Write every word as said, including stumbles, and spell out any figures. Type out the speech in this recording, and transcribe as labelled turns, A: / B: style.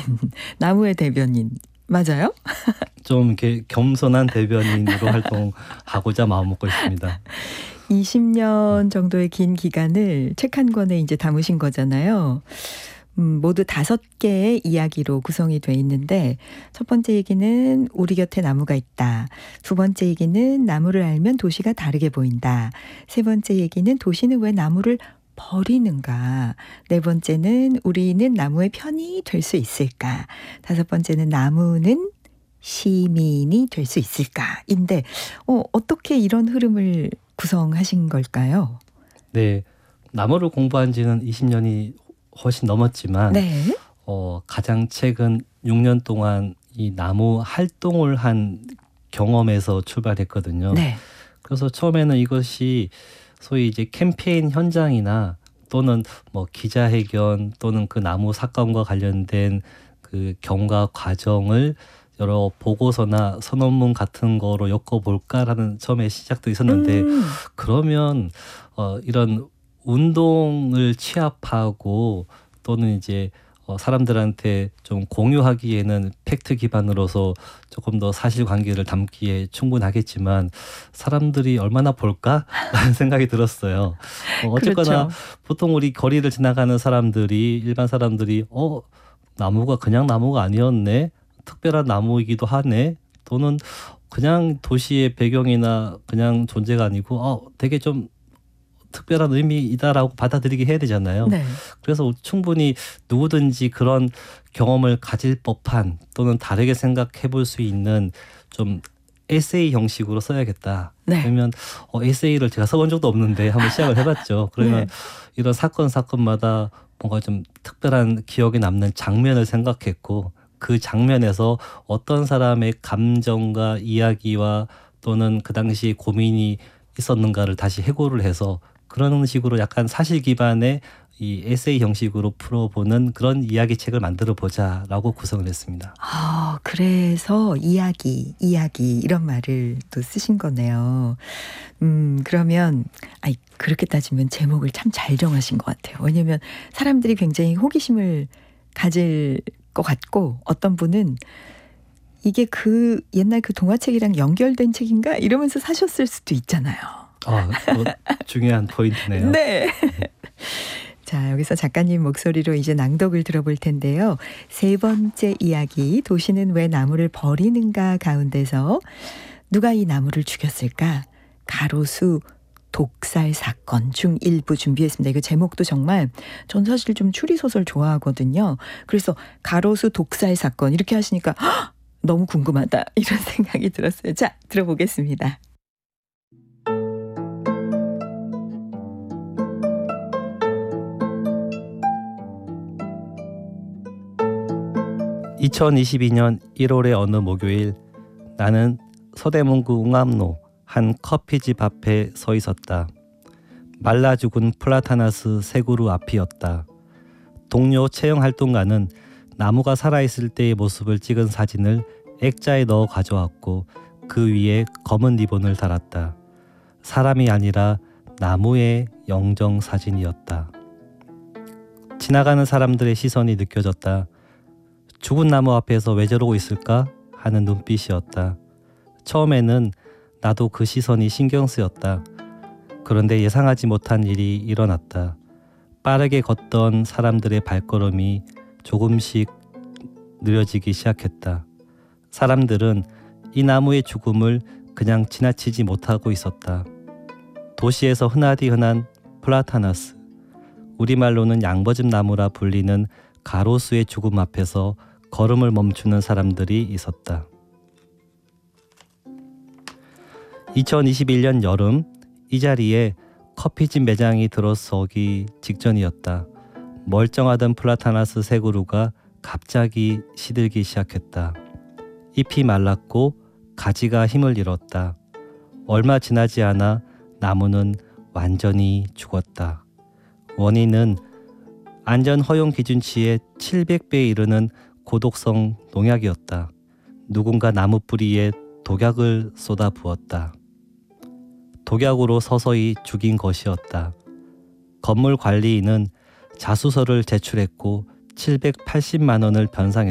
A: 나무의 대변인 맞아요?
B: 좀 이렇게 겸손한 대변인으로 활동하고자 마음먹고 있습니다.
A: 이십 년 정도의 긴 기간을 책 한 권에 이제 담으신 거잖아요. 음, 모두 다섯 개의 이야기로 구성이 돼 있는데 첫 번째 얘기는 우리 곁에 나무가 있다. 두 번째 얘기는 나무를 알면 도시가 다르게 보인다. 세 번째 얘기는 도시는 왜 나무를 버리는가. 네 번째는 우리는 나무의 편이 될 수 있을까. 다섯 번째는 나무는 시민이 될 수 있을까인데 어, 어떻게 이런 흐름을 구성하신 걸까요?
B: 네, 나무를 공부한 지는 이십 년이 훨씬 넘었지만
A: 네.
B: 어, 가장 최근 육 년 동안 이 나무 활동을 한 경험에서 출발했거든요.
A: 네.
B: 그래서 처음에는 이것이 소위 이제 캠페인 현장이나 또는 뭐 기자회견 또는 그 나무 사건과 관련된 그 경과 과정을 여러 보고서나 선언문 같은 거로 엮어볼까라는 처음에 시작도 있었는데
A: 음.
B: 그러면 어, 이런 운동을 취합하고 또는 이제 어, 사람들한테 좀 공유하기에는 팩트 기반으로서 조금 더 사실관계를 담기에 충분하겠지만 사람들이 얼마나 볼까라는 생각이 들었어요. 어, 어쨌거나
A: 그렇죠.
B: 보통 우리 거리를 지나가는 사람들이 일반 사람들이 어 나무가 그냥 나무가 아니었네, 특별한 나무이기도 하네, 또는 그냥 도시의 배경이나 그냥 존재가 아니고 어 되게 좀 특별한 의미이다라고 받아들이게 해야 되잖아요.
A: 네.
B: 그래서 충분히 누구든지 그런 경험을 가질 법한 또는 다르게 생각해 볼 수 있는 좀 에세이 형식으로 써야겠다.
A: 네.
B: 그러면 어, 에세이를 제가 써본 적도 없는데 한번 시작을 해봤죠. 그러면
A: 네.
B: 이런 사건 사건마다 뭔가 좀 특별한 기억에 남는 장면을 생각했고 그 장면에서 어떤 사람의 감정과 이야기와 또는 그 당시 고민이 있었는가를 다시 해고를 해서 그런 식으로 약간 사실 기반의 이 에세이 형식으로 풀어보는 그런 이야기책을 만들어 보자라고 구성을 했습니다.
A: 아, 그래서 이야기, 이야기 이런 말을 또 쓰신 거네요. 음, 그러면 아이 그렇게 따지면 제목을 참 잘 정하신 것 같아요. 왜냐하면 사람들이 굉장히 호기심을 가질 것 같고 어떤 분은 이게 그 옛날 그 동화책이랑 연결된 책인가 이러면서 사셨을 수도 있잖아요.
B: 아, 또 중요한 포인트네요.
A: 네. 자, 여기서 작가님 목소리로 이제 낭독을 들어볼 텐데요. 세 번째 이야기, 도시는 왜 나무를 버리는가 가운데서 누가 이 나무를 죽였을까? 가로수 독살 사건 중 일부 준비했습니다. 이거 제목도 정말 전 사실 좀 추리소설 좋아하거든요. 그래서 가로수 독살 사건 이렇게 하시니까 헉! 너무 궁금하다 이런 생각이 들었어요. 자, 들어보겠습니다.
B: 이천이십이 년 일월의 어느 목요일 나는 서대문구 웅암로 한 커피집 앞에 서 있었다. 말라 죽은 플라타나스 세 그루 앞이었다. 동료 체형활동가는 나무가 살아있을 때의 모습을 찍은 사진을 액자에 넣어 가져왔고 그 위에 검은 리본을 달았다. 사람이 아니라 나무의 영정 사진이었다. 지나가는 사람들의 시선이 느껴졌다. 죽은 나무 앞에서 왜 저러고 있을까 하는 눈빛이었다. 처음에는 나도 그 시선이 신경 쓰였다. 그런데 예상하지 못한 일이 일어났다. 빠르게 걷던 사람들의 발걸음이 조금씩 느려지기 시작했다. 사람들은 이 나무의 죽음을 그냥 지나치지 못하고 있었다. 도시에서 흔하디 흔한 플라타나스, 우리말로는 양버즘 나무라 불리는 가로수의 죽음 앞에서 걸음을 멈추는 사람들이 있었다. 이천이십일 년 여름 이 자리에 커피집 매장이 들어서기 직전이었다. 멀쩡하던 플라타나스 세 그루가 갑자기 시들기 시작했다. 잎이 말랐고 가지가 힘을 잃었다. 얼마 지나지 않아 나무는 완전히 죽었다. 원인은 안전 허용 기준치의 칠백 배에 이르는 고독성 농약이었다. 누군가 나무 뿌리에 독약을 쏟아 부었다. 독약으로 서서히 죽인 것이었다. 건물 관리인은 자수서를 제출했고 칠백팔십만 원을 변상했다.